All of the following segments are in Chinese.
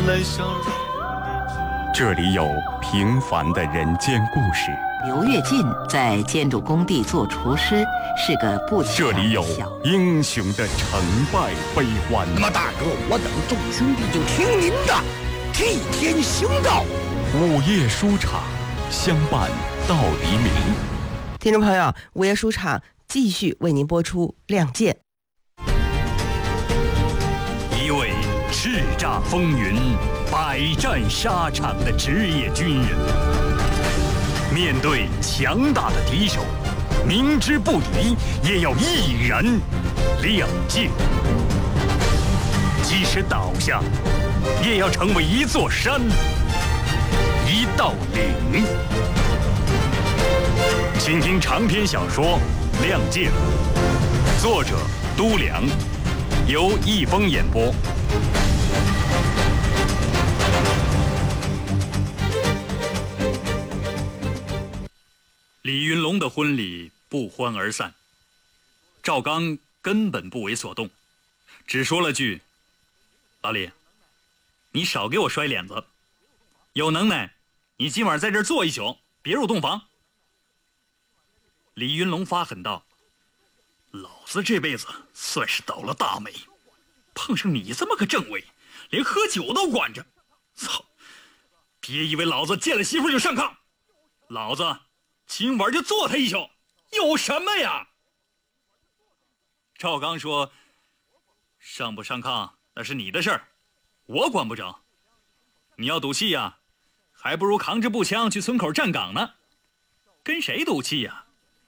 这里有平凡的人间故事。 刘跃进在建筑工地做厨师，是个不起眼的小。 这里有英雄的成败悲欢。 那么大哥，我等众兄弟就听您的，替天行道。 午夜书场，相伴到黎明。 听众朋友，午夜书场继续为您播出《亮剑》。 一位叱咤风云、百战沙场的职业军人，面对强大的敌手，明知不敌也要毅然亮剑，即使倒下，也要成为一座山、一道岭。请听长篇小说《亮剑》，作者都良，由易峰演播。李云龙的婚礼不欢而散，赵刚根本不为所动，只说了句：“老李，你少给我摔脸子，有能耐你今晚在这儿坐一宿，别入洞房。”李云龙发狠道：“老子这辈子算是倒了大霉，碰上你这么个政委，连喝酒都管着。操！别以为老子见了媳妇就上炕，老子今晚就揍他一宿，有什么呀？”赵刚说：“上不上炕那是你的事儿，我管不着。你要赌气呀，还不如扛着步枪去村口站岗呢。跟谁赌气呀？”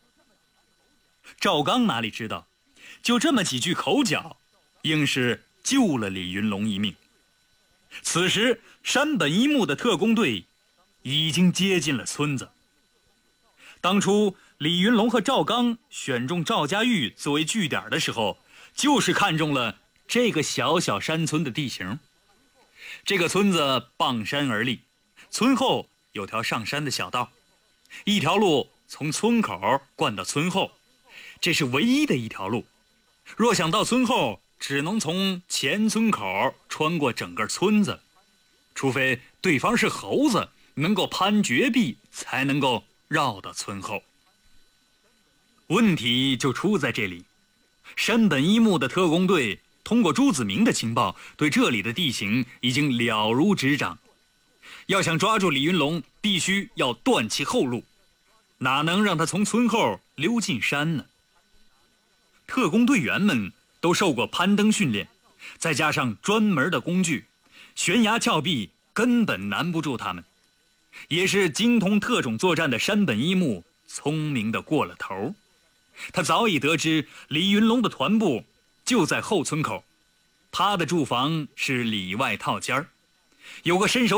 赵刚哪里知道，就这么几句口角，硬是救了李云龙一命。此时山本一木的特工队已经接近了村子。当初李云龙和赵刚选中赵家峪作为据点的时候，就是看中了这个小小山村的地形。这个村子傍山而立，村后有条上山的小道，一条路从村口贯到村后，这是唯一的一条路。若想到村后，只能从前村口穿过整个村子，除非对方是猴子，能够攀绝壁，才能够绕到村后。问题就出在这里，山本一木的特工队通过朱子明的情报，对这里的地形已经了如指掌。要想抓住李云龙，必须要断其后路，哪能让他从村后溜进山呢？特工队员们都受过攀登训练，再加上专门的工具，悬崖峭壁根本难不住他们。也是精通特种作战的山本一木聪明的过了头，他早已得知李云龙的团部就在后村口，他的住房是里外套间，有个身手